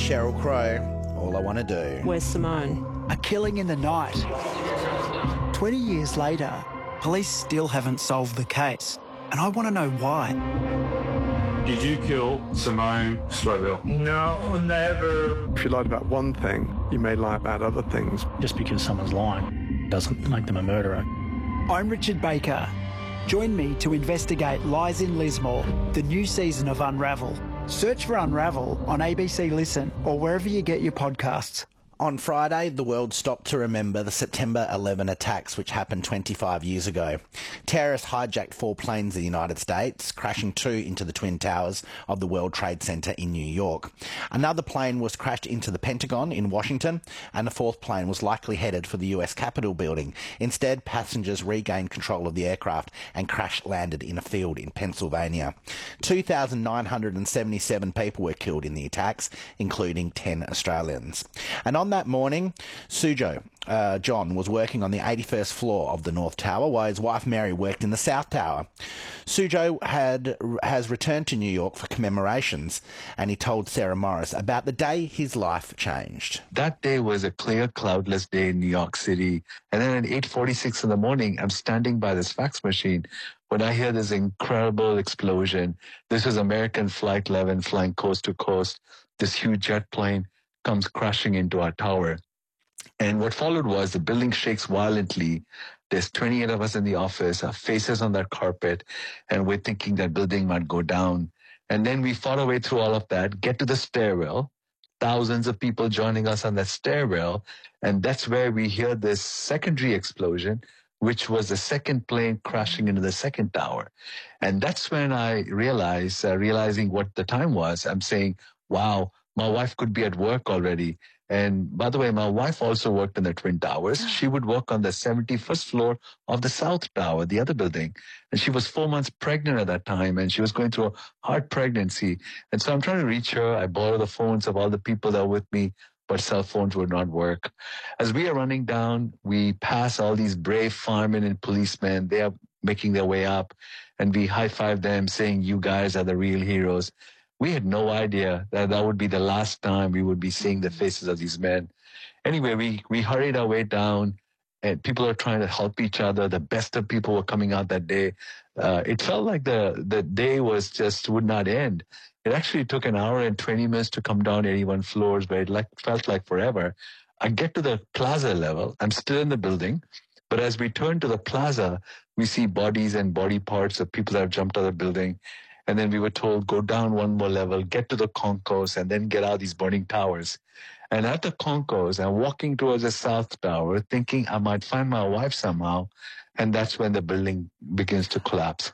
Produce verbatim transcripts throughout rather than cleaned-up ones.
Sheryl Crow, All I Want to Do. Where's Simone? A killing in the night. twenty years later, police still haven't solved the case, and I want to know why. Did you kill Simone Stroville? No, never. If you lied about one thing, you may lie about other things. Just because someone's lying doesn't make them a murderer. I'm Richard Baker. Join me to investigate Lies in Lismore, the new season of Unravel. Search for Unravel on A B C Listen or wherever you get your podcasts. On Friday, the world stopped to remember the September eleventh attacks which happened twenty-five years ago. Terrorists hijacked four planes in the United States, crashing two into the Twin Towers of the World Trade Center in New York. Another plane was crashed into the Pentagon in Washington, and a fourth plane was likely headed for the U S Capitol building. Instead, passengers regained control of the aircraft and crash-landed in a field in Pennsylvania. two thousand nine hundred seventy-seven people were killed in the attacks, including ten Australians. And on On that morning, Sujo, uh, John, was working on the eighty-first floor of the North Tower, while his wife Mary worked in the South Tower. Sujo had has returned to New York for commemorations, and he told Sarah Morris about the day his life changed. That day was a clear, cloudless day in New York City. And then at eight forty-six in the morning, I'm standing by this fax machine when I hear this incredible explosion. This was American Flight eleven flying coast to coast. This huge jet plane comes crashing into our tower. And what followed was the building shakes violently. There's twenty-eight of us in the office, our faces on that carpet, and we're thinking that building might go down. And then we fought our way through all of that, get to the stairwell, thousands of people joining us on that stairwell, and that's where we hear this secondary explosion, which was the second plane crashing into the second tower. And that's when I realized, uh, realizing what the time was, I'm saying, wow, my wife could be at work already. And by the way, my wife also worked in the Twin Towers. She would work on the seventy-first floor of the South Tower, the other building. And she was four months pregnant at that time, and she was going through a hard pregnancy. And so I'm trying to reach her. I borrow the phones of all the people that were with me, but cell phones would not work. As we are running down, we pass all these brave firemen and policemen. They are making their way up, and we high-five them, saying, "You guys are the real heroes." We had no idea that that would be the last time we would be seeing the faces of these men. Anyway, we, we hurried our way down, and people are trying to help each other. The best of people were coming out that day. Uh, it felt like the, the day was just would not end. It actually took an hour and twenty minutes to come down eighty-one floors, but it like, felt like forever. I get to the plaza level. I'm still in the building. But as we turn to the plaza, we see bodies and body parts of people that have jumped out of the building. And then we were told, go down one more level, get to the concourse, and then get out of these burning towers. And at the concourse, I'm walking towards the South Tower, thinking I might find my wife somehow. And that's when the building begins to collapse.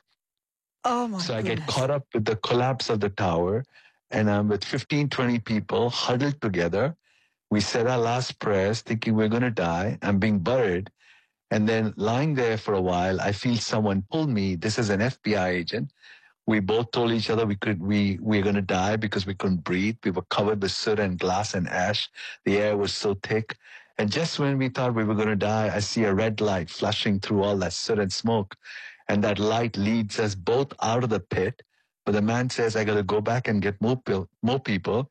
Oh, my So I goodness. get caught up with the collapse of the tower, and I'm with fifteen, twenty people huddled together. We said our last prayers, thinking we're going to die. I'm being buried. And then lying there for a while, I feel someone pull me. This is an F B I agent. We both told each other we could we we were going to die because we couldn't breathe. We were covered with soot and glass and ash. The air was so thick. And just when we thought we were going to die, I see a red light flashing through all that soot and smoke. And that light leads us both out of the pit. But the man says, I got to go back and get more, pil- more people.